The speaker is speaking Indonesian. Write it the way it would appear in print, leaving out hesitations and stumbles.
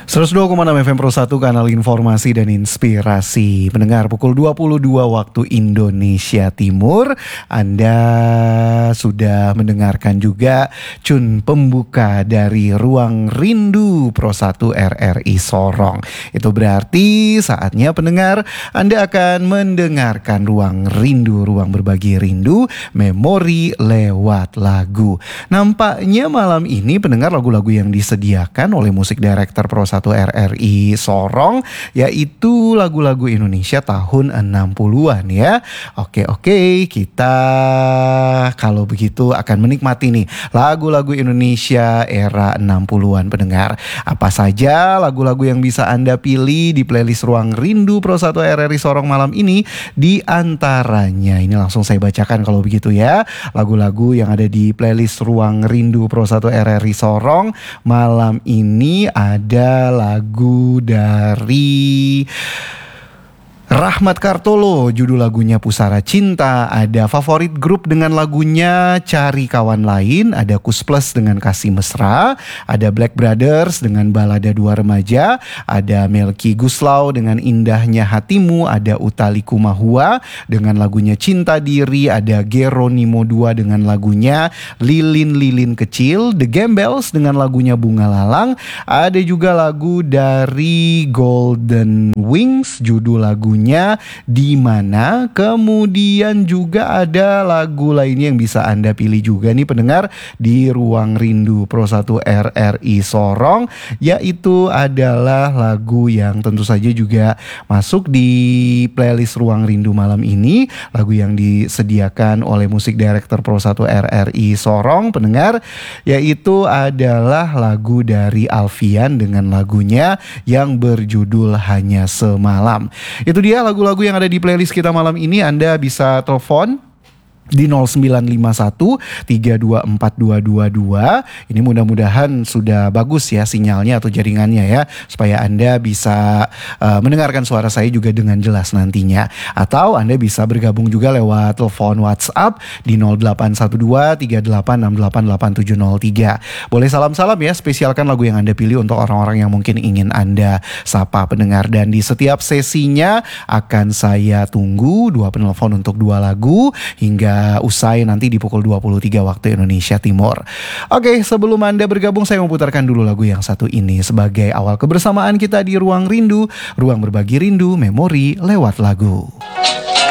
102,6 FM Pro 1, kanal informasi dan inspirasi. Pendengar, pukul 22 waktu Indonesia Timur. Anda sudah mendengarkan juga cun pembuka dari Ruang Rindu Pro 1 RRI Sorong. Itu berarti saatnya pendengar, Anda akan mendengarkan Ruang Rindu, ruang berbagi rindu, memori lewat lagu. Nampaknya malam ini pendengar, lagu-lagu yang disediakan oleh musik director Pro 1 RRI Sorong yaitu lagu-lagu Indonesia tahun 60-an ya. Oke, kita kalau begitu akan menikmati nih lagu-lagu Indonesia era 60-an pendengar. Apa saja lagu-lagu yang bisa Anda pilih di playlist Ruang Rindu Pro 1 RRI Sorong malam ini? Di antaranya ini langsung saya bacakan kalau begitu ya. Lagu-lagu yang ada di playlist Ruang Rindu Pro 1 RRI Sorong malam ini ada lagu dari Rahmat Kartolo, judul lagunya Pusara Cinta. Ada Favorit Group dengan lagunya Cari Kawan Lain. Ada Kus Plus dengan Kasih Mesra. Ada Black Brothers dengan Balada Dua Remaja. Ada Melki Guslau dengan Indahnya Hatimu. Ada Utha Likumahua dengan lagunya Cinta Diri. Ada Geronimo 2 dengan lagunya Lilin-Lilin Kecil. The Gembels dengan lagunya Bunga Lalang. Ada juga lagu dari Golden Wings, judul lagunya Di Mana. Kemudian juga ada lagu lainnya yang bisa Anda pilih juga nih pendengar di Ruang Rindu Pro 1 RRI Sorong, yaitu adalah lagu yang tentu saja juga masuk di playlist Ruang Rindu malam ini, lagu yang disediakan oleh musik director Pro 1 RRI Sorong pendengar, yaitu adalah lagu dari Alfian dengan lagunya yang berjudul Hanya Semalam. Itu dia lagu-lagu yang ada di playlist kita malam ini. Anda bisa telepon di 0951 324222. Ini mudah-mudahan sudah bagus ya sinyalnya atau jaringannya ya, supaya Anda bisa mendengarkan suara saya juga dengan jelas nantinya. Atau Anda bisa bergabung juga lewat telepon WhatsApp di 0812 38688703. Boleh salam-salam ya, spesialkan lagu yang Anda pilih untuk orang-orang yang mungkin ingin Anda sapa pendengar. Dan di setiap sesinya akan saya tunggu 2 penelpon untuk 2 lagu hingga usai nanti di pukul 23 waktu Indonesia Timur. Oke, sebelum Anda bergabung, saya mau putarkan dulu lagu yang satu ini sebagai awal kebersamaan kita di Ruang Rindu, ruang berbagi rindu, memori lewat lagu.